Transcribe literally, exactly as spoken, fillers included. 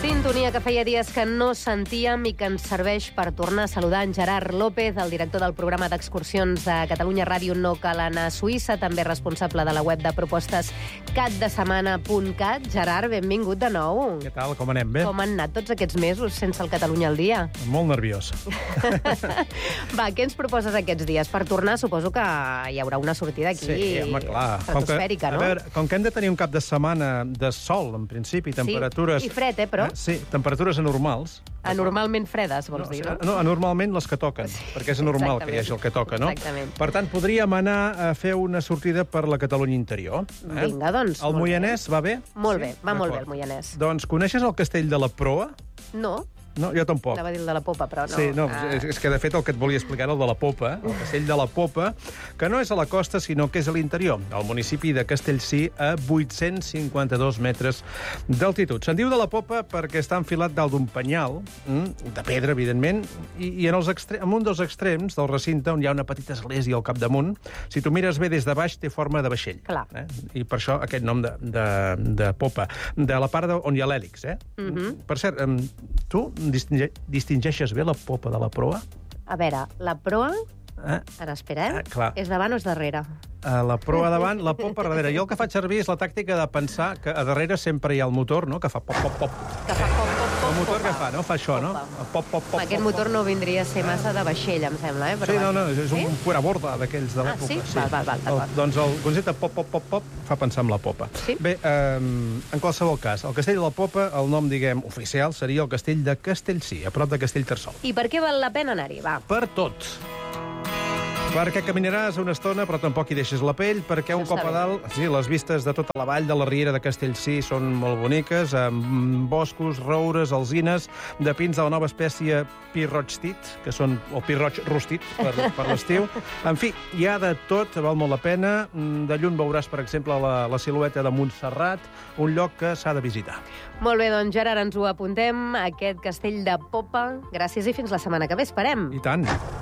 Sintonia que feia dies que no sentíem i que ens serveix per tornar a saludar en Gerard López, el director del programa d'excursions de Catalunya Ràdio No Cal Anar a Suïssa, també responsable de la web de propostes catdesemana punt cat. Gerard, benvingut de nou. Què tal, com anem? Bé? Com han anat tots aquests mesos sense el Catalunya al dia? Molt nerviós. Va, què ens proposes aquests dies? Per tornar, suposo que hi haurà una sortida aquí Sí, home, clar. estratosfèrica, com que, no? A veure, com que hem de tenir un cap de setmana de sol, en principi, temperatures... Sí, i fred, eh, però? Eh, sí, temperatures anormals. Anormalment fredes, vols no, dir, no? No, anormalment les que toquen, Sí, perquè és anormal exactament. que hi hagi el que toca, no? Exactament. Per tant, podríem anar a fer una sortida per la Catalunya interior. Eh? Vinga, doncs, El molt Moianès va bé? Molt bé, va molt bé D'acord. el Moianès. Doncs coneixes el castell de la Proa? No, No, jo tampoc. anava a dir el de la popa, però no. Sí, no, Ah. és, és que de fet el que et volia explicar era el de la Popa, el castell de la Popa, que no és a la costa, sinó que és a l'interior, al municipi de Castellcí, a vuit-cents cinquanta-dos metres d'altitud. Se'n diu de la Popa perquè està enfilat dalt d'un penyal, mm, de pedra, evidentment, i, i en, els extre en un dels extrems del recinte, on hi ha una petita església al capdamunt, si tu mires bé des de baix, té forma de vaixell. Clar. Eh? I per això aquest nom de, de, de Popa. De la part de, on hi ha l'hèlix, eh? Mhm. Per cert, em, tu distinge, distingeixes bé la Popa de la Proa? A veure, la proa... Eh? Ara, espera, eh? Ah, clar. És davant o és darrere? A la proa davant, la popa darrere. Jo el que faig servir és la tàctica de pensar que a darrere sempre hi ha el motor, no?, que fa pop, pop, pop. Que fa pop, pop, pop, El motor popa. que fa, no? Fa això, no? Popa. Pop, pop, pop. Aquest pop, motor no vindria a ser massa de vaixell, em sembla, eh? Però Sí, no, vaja. no, és un Sí? pueraborda d'aquells de Ah, l'època. sí? Val, val, val, d'acord. El, doncs el concepte pop, pop, pop, pop fa pensar en la popa. Sí. Bé, eh, en qualsevol cas, el castell de la Popa, el nom, diguem, oficial, seria el castell de Castellcí, a prop de Castellterçol. I per què val la pena anar-hi? Va. Per tot. Perquè caminaràs una estona, però tampoc hi deixes la pell, perquè un Això cop està a dalt... Sí, les vistes de tota la vall de la Riera de Castellcí són molt boniques, amb boscos, roures, alzines, de pins de la nova espècie pi roig tit, que són el pi roig rostit per, per l'estiu. En fi, hi ha de tot, val molt la pena. De lluny veuràs, per exemple, la, la silueta de Montserrat, un lloc que s'ha de visitar. Molt bé, doncs, Gerard, ens ho apuntem, aquest castell de Popa. Gràcies i fins la setmana que ve, esperem. I tant.